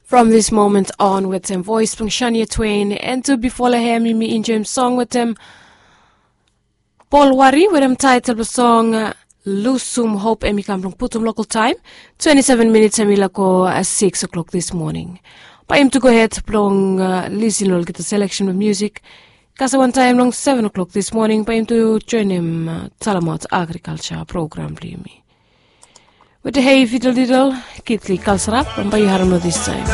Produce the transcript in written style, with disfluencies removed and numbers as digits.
From this moment on with them voice from Shania Twain and to before I me in James song with them Paul Wari with them title the song Lose Some Hope and me come from Putum local time 27 minutes and ko at 6 o'clock this morning. By him to go ahead plong listen or get the selection of music. Kasa one time long 7 o'clock this morning by him to join him Talamat agriculture program me. With the hey fiddle diddle, Kitli Kalsarap and by you this time.